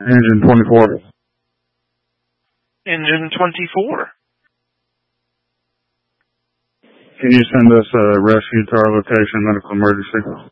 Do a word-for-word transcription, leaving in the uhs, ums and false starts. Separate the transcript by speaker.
Speaker 1: Engine twenty-four.
Speaker 2: Engine twenty-four.
Speaker 1: Can you send us a rescue to our location, medical emergency?